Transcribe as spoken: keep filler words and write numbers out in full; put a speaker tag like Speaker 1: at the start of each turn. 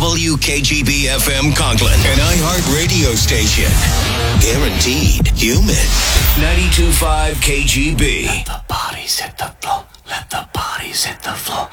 Speaker 1: W K G B F M Conklin, an iHeart radio station. Guaranteed human. ninety-two point five K G B.
Speaker 2: Let the bodies hit the floor. Let the bodies hit the floor.